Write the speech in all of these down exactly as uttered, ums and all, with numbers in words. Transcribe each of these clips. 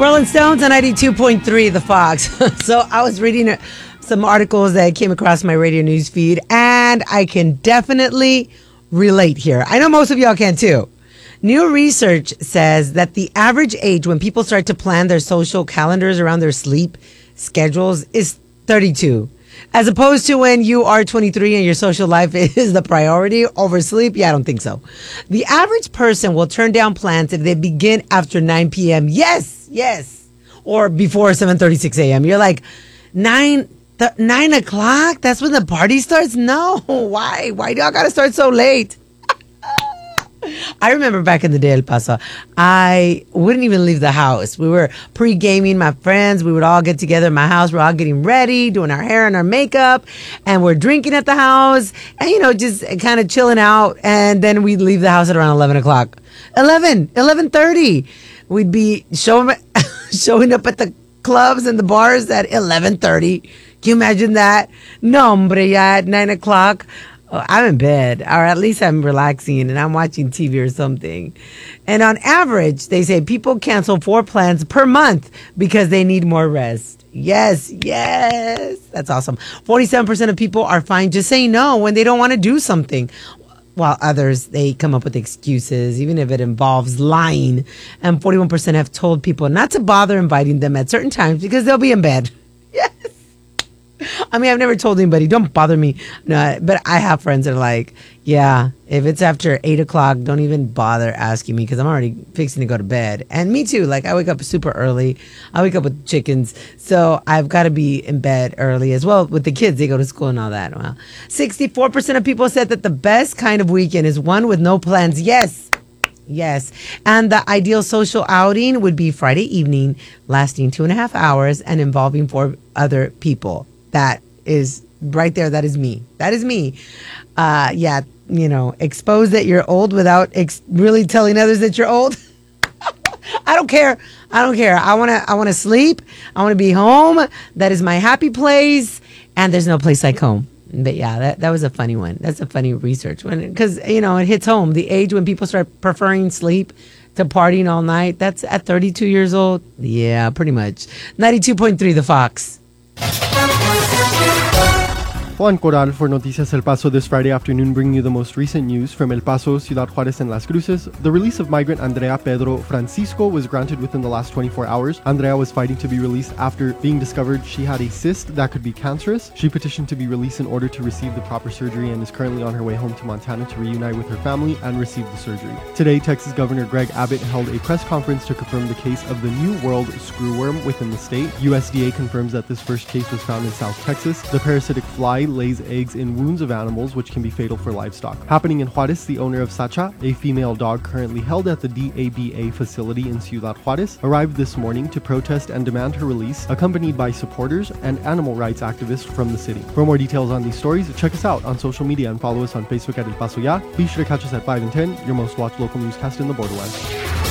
Rolling Stones on ninety-two point three, The Fox. So I was reading some articles that came across my radio news feed, and I can definitely relate here. I know most of y'all can too. New research says that the average age when people start to plan their social calendars around their sleep schedules is thirty-two. As opposed to when you are twenty-three and your social life is the priority over sleep. Yeah, I don't think so. The average person will turn down plans if they begin after nine p.m. Yes, yes. Or before seven thirty-six a.m. You're like, nine, th- nine o'clock? That's when the party starts? No. Why? Why do y'all got to start so late? I remember back in the day, El Paso, I wouldn't even leave the house. We were pre-gaming, my friends. We would all get together in my house. We're all getting ready, doing our hair and our makeup, and we're drinking at the house and, you know, just kind of chilling out. And then we'd leave the house at around eleven o'clock. eleven, eleven thirty. We'd be showing, showing up at the clubs and the bars at eleven thirty. Can you imagine that? No, hombre, ya at nine o'clock. I'm in bed, or at least I'm relaxing and I'm watching T V or something. And on average, they say people cancel four plans per month because they need more rest. Yes, yes. That's awesome. forty-seven percent of people are fine just saying no when they don't want to do something. While others, they come up with excuses, even if it involves lying. And forty-one percent have told people not to bother inviting them at certain times because they'll be in bed. Yes. I mean, I've never told anybody, don't bother me. No, but I have friends that are like, yeah, if it's after eight o'clock, don't even bother asking me because I'm already fixing to go to bed. And me too. Like, I wake up super early. I wake up with chickens. So I've got to be in bed early as well. With the kids, they go to school and all that. Well, sixty-four percent of people said that the best kind of weekend is one with no plans. Yes. Yes. And the ideal social outing would be Friday evening, lasting two and a half hours and involving four other people. That is right there. That is me. That is me. Uh, yeah, you know, expose that you're old without ex- really telling others that you're old. I don't care. I don't care. I want to I want to sleep. I want to be home. That is my happy place. And there's no place like home. But yeah, that, that was a funny one. That's a funny research one. Because, you know, it hits home. The age when people start preferring sleep to partying all night. That's at thirty-two years old. Yeah, pretty much. ninety-two point three, The Fox. Juan Corral for Noticias El Paso this Friday afternoon, bringing you the most recent news from El Paso, Ciudad Juárez, and Las Cruces. The release of migrant Andrea Pedro Francisco was granted within the last twenty-four hours. Andrea was fighting to be released after being discovered she had a cyst that could be cancerous. She petitioned to be released in order to receive the proper surgery and is currently on her way home to Montana to reunite with her family and receive the surgery. Today, Texas Governor Greg Abbott held a press conference to confirm the case of the New World screwworm within the state. U S D A confirms that this first case was found in South Texas. The parasitic fly lays eggs in wounds of animals, which can be fatal for livestock. Happening in Juárez, the owner of Sacha, a female dog currently held at the D A B A facility in Ciudad Juárez, arrived this morning to protest and demand her release, accompanied by supporters and animal rights activists from the city. For more details on these stories, check us out on social media and follow us on Facebook at El Paso Ya. Be sure to catch us at five and ten, your most watched local newscast in the borderlands.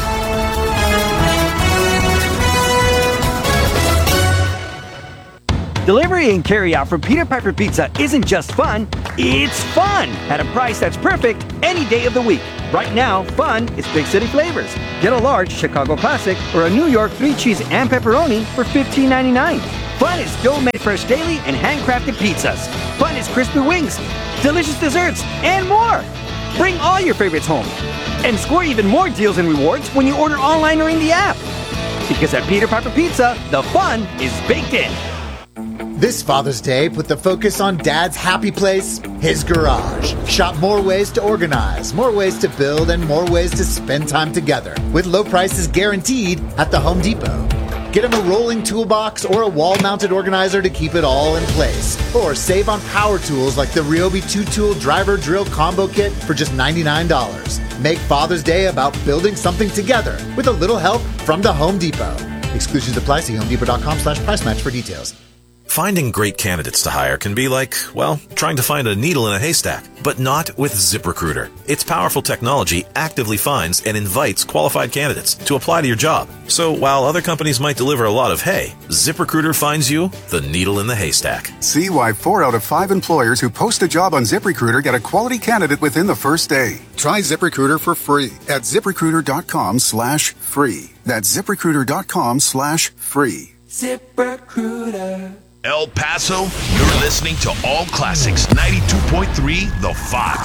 Delivery and carry-out from Peter Piper Pizza isn't just fun, it's fun! At a price that's perfect any day of the week. Right now, fun is big city flavors. Get a large Chicago Classic or a New York three cheese and pepperoni for fifteen ninety-nine. Fun is dough-made fresh daily and handcrafted pizzas. Fun is crispy wings, delicious desserts, and more. Bring all your favorites home. And score even more deals and rewards when you order online or in the app. Because at Peter Piper Pizza, the fun is baked in. This Father's Day, put the focus on Dad's happy place, his garage. Shop more ways to organize, more ways to build, and more ways to spend time together. With low prices guaranteed at the Home Depot. Get him a rolling toolbox or a wall-mounted organizer to keep it all in place. Or save on power tools like the Ryobi two-tool driver drill combo kit for just ninety-nine dollars. Make Father's Day about building something together with a little help from the Home Depot. Exclusions apply. See homedepot.com slash price match for details. Finding great candidates to hire can be like, well, trying to find a needle in a haystack, but not with ZipRecruiter. Its powerful technology actively finds and invites qualified candidates to apply to your job. So while other companies might deliver a lot of hay, ZipRecruiter finds you the needle in the haystack. See why four out of five employers who post a job on ZipRecruiter get a quality candidate within the first day. Try ZipRecruiter for free at ZipRecruiter.com slash free. That's ZipRecruiter.com slash free. ZipRecruiter. El Paso, you're listening to All Classics ninety-two point three The Fox.